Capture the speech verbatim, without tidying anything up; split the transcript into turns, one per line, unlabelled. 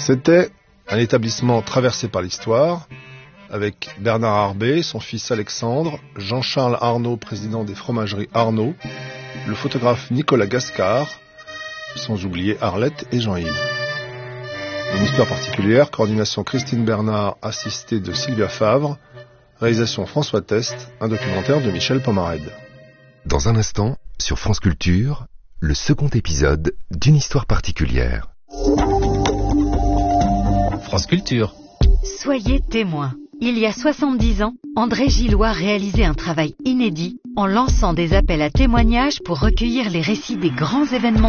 C'était un établissement traversé par l'histoire, avec Bernard Arbé, son fils Alexandre, Jean-Charles Arnaud, président des fromageries Arnaud, le photographe Nicolas Gascard, sans oublier Arlette et Jean-Yves. Une histoire particulière, coordination Christine Bernard, assistée de Sylvia Favre, réalisation François Test, un documentaire de Michel Pomarède.
Dans un instant, sur France Culture, le second épisode d'une histoire particulière.
France Culture.
Soyez témoins. Il y a soixante-dix ans, André Gillois réalisait un travail inédit en lançant des appels à témoignages pour recueillir les récits des grands événements